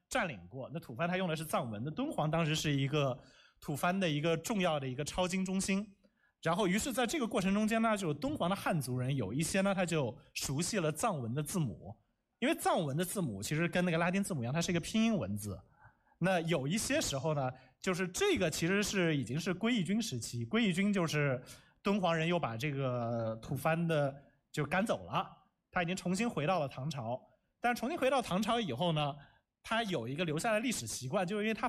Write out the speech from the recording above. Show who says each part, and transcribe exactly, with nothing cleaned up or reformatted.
Speaker 1: 占领过。那吐蕃它用的是藏文，那敦煌当时是一个吐蕃的一个重要的一个抄经中心。然后，于是在这个过程中间呢，就敦煌的汉族人有一些呢，他就熟悉了藏文的字母，因为藏文的字母其实跟那个拉丁字母一样，它是一个拼音文字。那有一些时候呢，就是这个其实是已经是归义军时期，归义军就是敦煌人又把这个吐蕃的就赶走了，他已经重新回到了唐朝。但是重新回到唐朝以后呢，他有一个留下的历史习惯，就是因为他